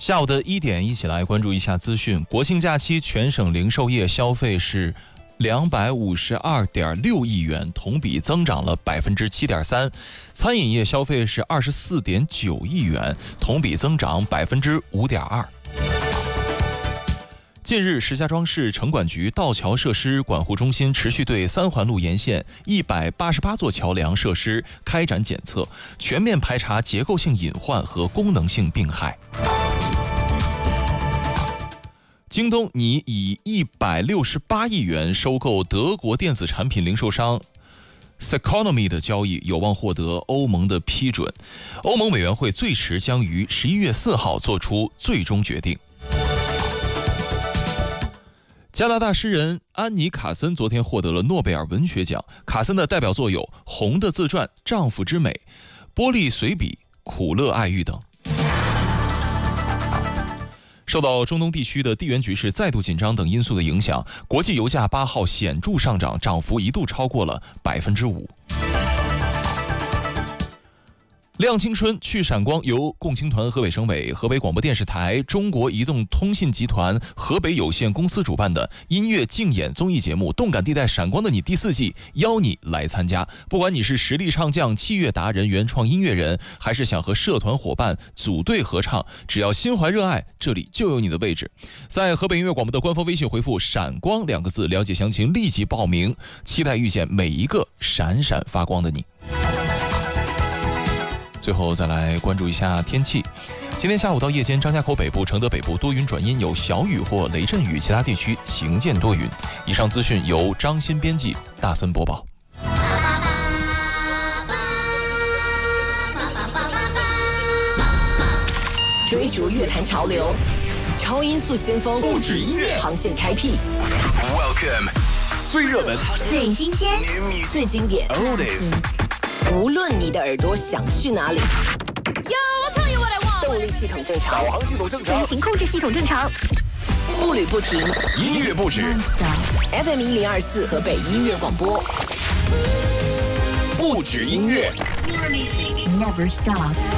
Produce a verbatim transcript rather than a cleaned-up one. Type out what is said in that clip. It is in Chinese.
下午的一点，一起来关注一下资讯。国庆假期，全省零售业消费是两百五十二点六亿元，同比增长了百分之七点三；餐饮业消费是二十四点九亿元，同比增长百分之五点二。近日，石家庄市城管局道桥设施管护中心持续对三环路沿线一百八十八座桥梁设施开展检测，全面排查结构性隐患和功能性病害。京东拟以一百六十八亿元收购德国电子产品零售商 Ceconomy 的交易有望获得欧盟的批准，欧盟委员会最迟将于十一月四号做出最终决定。加拿大诗人安妮·卡森昨天获得了诺贝尔文学奖。卡森的代表作有《红的自传》《丈夫之美》《玻璃随笔》《苦乐爱欲》等。受到中东地区的地缘局势再度紧张等因素的影响，国际油价八号显著上涨，涨幅一度超过了百分之五。亮青春去闪光由共青团河北省委、河北广播电视台、中国移动通信集团河北有限公司主办的音乐竞演综艺节目《动感地带闪光的你》第四季，邀你来参加。不管你是实力唱将、器乐达人、原创音乐人，还是想和社团伙伴组队合唱，只要心怀热爱，这里就有你的位置。在河北音乐广播的官方微信回复闪光两个字，了解详情，立即报名，期待遇见每一个闪闪发光的你。最后再来关注一下天气。今天下午到夜间，张家口北部、承德北部多云转阴，有小雨或雷阵雨，其他地区晴间多云。以上资讯由张鑫编辑，大森播报。 追逐乐坛潮流，超音速先锋，不止音乐航线开辟。 Welcome， 最热门、 最新鲜、 最经典。 Oldies。 无论你的耳朵想去哪里 Yo, I'll tell you what I want. 动力系统正常， 导航系统正常， 引擎控制系统正常， 步履不停， 音乐不止。 F M 一零二四河北音乐广播， 不止音乐。 Never stop.